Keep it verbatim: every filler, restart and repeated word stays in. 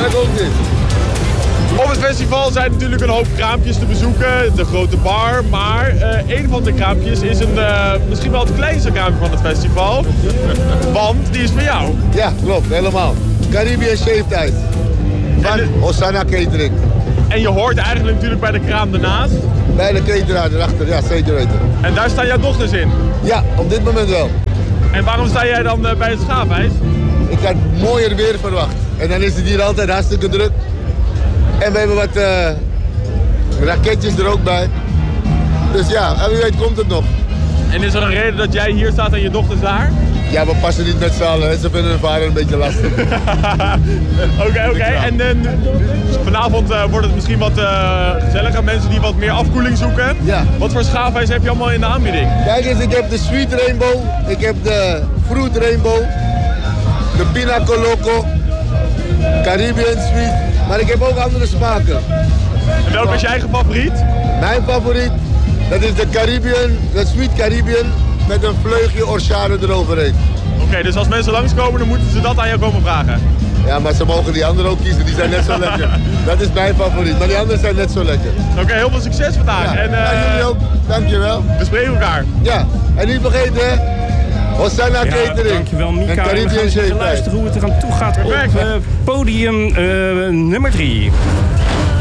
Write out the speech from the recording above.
Kijk ook dit. Op het festival zijn natuurlijk een hoop kraampjes te bezoeken, de grote bar, maar uh, een van de kraampjes is een, uh, misschien wel het kleinste kraampje van het festival, want die is van jou. Ja, klopt, helemaal. Caribbean Shaved Ice van Hosanna Catering. En je hoort eigenlijk natuurlijk bij de kraam ernaast. Bij de cateraar erachter, ja, zeker weten. En daar staan jouw dochters in? Ja, op dit moment wel. En waarom sta jij dan uh, bij het schaafijs? Ik had mooier weer verwacht. En dan is het hier altijd hartstikke druk. En we hebben wat uh, raketjes er ook bij. Dus ja, en wie weet komt het nog. En is er een reden dat jij hier staat en je dochters daar? Ja, we passen niet met z'n allen. Ze vinden hun vader een beetje lastig. Oké, oké. Okay. En uh, vanavond uh, wordt het misschien wat uh, gezelliger. Mensen die wat meer afkoeling zoeken. Ja. Wat voor schaafijs heb je allemaal in de aanbieding? Kijk eens, ik heb de Sweet Rainbow. Ik heb de Fruit Rainbow. De Pina Coloco. Caribbean Sweet. Maar ik heb ook andere smaken. En welke is je eigen favoriet? Mijn favoriet, dat is de Caribbean, de Sweet Caribbean met een vleugje Orchard eroverheen. Oké, okay, dus als mensen langskomen, dan moeten ze dat aan jou komen vragen? Ja, maar ze mogen die andere ook kiezen, die zijn net zo lekker. Dat is mijn favoriet, maar die anderen zijn net zo lekker. Oké, okay, heel veel succes vandaag. Ja, en, uh, ja, jullie ook, dankjewel. We spreken elkaar. Ja, en niet vergeten, Hosanna ja, Catering. Dankjewel Mika. En Caribbean we gaan Shaved luisteren hoe het eraan toe gaat op uh, podium uh, nummer drie.